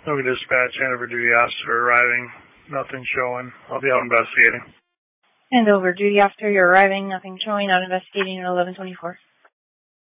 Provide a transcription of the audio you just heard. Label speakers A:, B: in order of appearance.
A: Logan Dispatch, Hanover duty officer arriving. Nothing showing. I'll be out investigating.
B: Hanover duty officer, you're arriving. Nothing showing. Out investigating at 11:24.